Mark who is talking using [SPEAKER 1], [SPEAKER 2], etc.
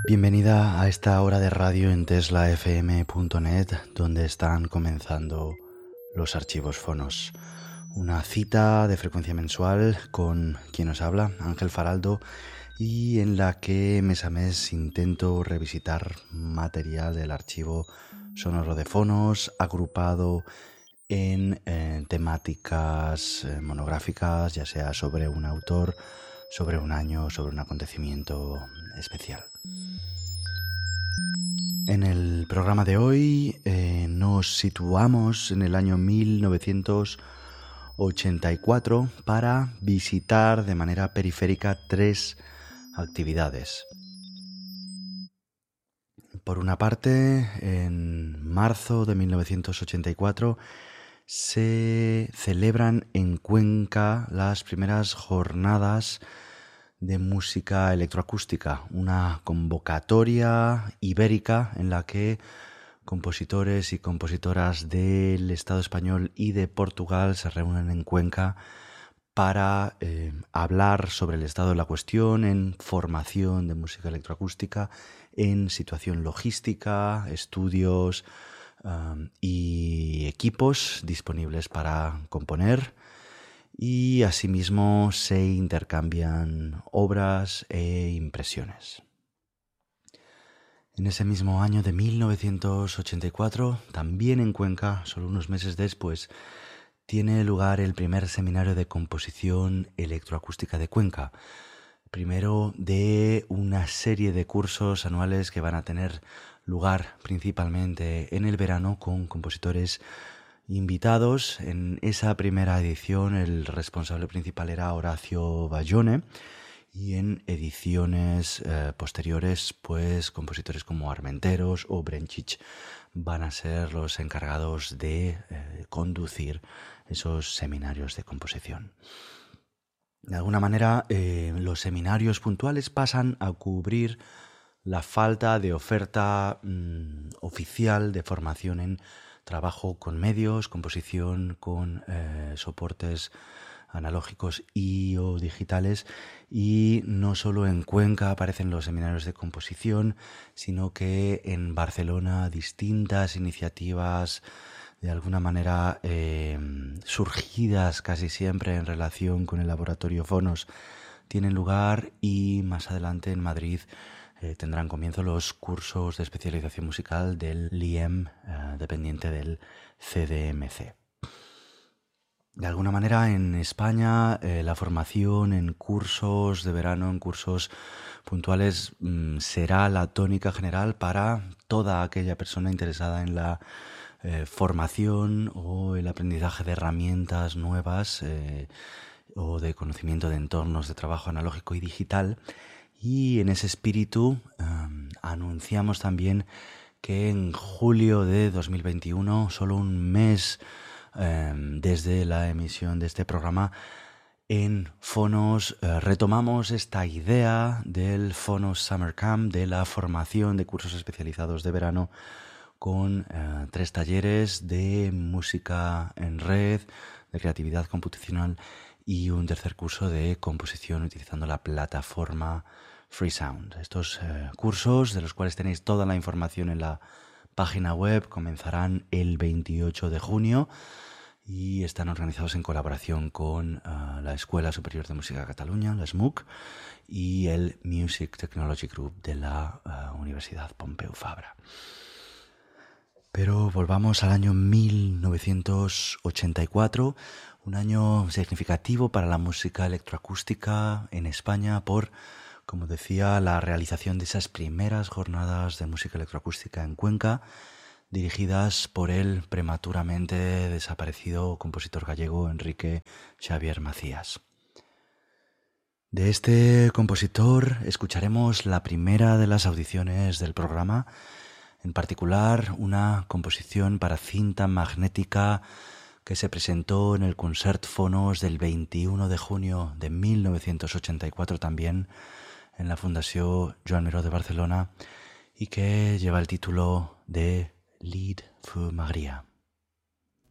[SPEAKER 1] Bienvenida a esta hora de radio en teslafm.net, donde están comenzando los archivos fonos. Una cita de frecuencia mensual con quien os habla, Ángel Faraldo, y en la que mes a mes intento revisitar material del archivo sonoro de fonos, agrupado en temáticas monográficas, ya sea sobre un autor, sobre un año, sobre un acontecimiento especial. En el programa de hoy nos situamos en el año 1984 para visitar de manera periférica tres actividades. Por una parte, en marzo de 1984 se celebran en Cuenca las primeras jornadas de música electroacústica, una convocatoria ibérica en la que compositores y compositoras del Estado español y de Portugal se reúnen en Cuenca para hablar sobre el estado de la cuestión en formación de música electroacústica, en situación logística, estudios y equipos disponibles para componer. Y asimismo se intercambian obras e impresiones. En ese mismo año de 1984, también en Cuenca, solo unos meses después, tiene lugar el primer seminario de composición electroacústica de Cuenca. Primero de una serie de cursos anuales que van a tener lugar principalmente en el verano con compositores invitados. En esa primera edición el responsable principal era Horacio Bayone y en ediciones posteriores pues compositores como Armenteros o Brenchich van a ser los encargados de conducir esos seminarios de composición. De alguna manera los seminarios puntuales pasan a cubrir la falta de oferta oficial de formación en trabajo con medios, composición con soportes analógicos y o digitales, y no solo en Cuenca aparecen los seminarios de composición, sino que en Barcelona distintas iniciativas de alguna manera surgidas casi siempre en relación con el laboratorio Fonos tienen lugar, y más adelante en Madrid tendrán comienzo los cursos de especialización musical del LIEM, dependiente del CDMC. De alguna manera en España la formación en cursos de verano, en cursos puntuales, será la tónica general para toda aquella persona interesada en la formación o el aprendizaje de herramientas nuevas o de conocimiento de entornos de trabajo analógico y digital. Y en ese espíritu anunciamos también que en julio de 2021, solo un mes desde la emisión de este programa, en Fonos retomamos esta idea del Fonos Summer Camp, de la formación de cursos especializados de verano con 3 talleres de música en red, de creatividad computacional y un tercer curso de composición utilizando la plataforma Freesound. Estos cursos, de los cuales tenéis toda la información en la página web, comenzarán el 28 de junio y están organizados en colaboración con la Escuela Superior de Música de Cataluña, la SMUC, y el Music Technology Group de la Universidad Pompeu Fabra. Pero volvamos al año 1984, un año significativo para la música electroacústica en España por, como decía, la realización de esas primeras jornadas de música electroacústica en Cuenca, dirigidas por el prematuramente desaparecido compositor gallego Enrique Xavier Macías. De este compositor escucharemos la primera de las audiciones del programa, en particular una composición para cinta magnética que se presentó en el Concert Fonos del 21 de junio de 1984 también en la Fundació Joan Miró de Barcelona, y que lleva el título de Lied für Maria.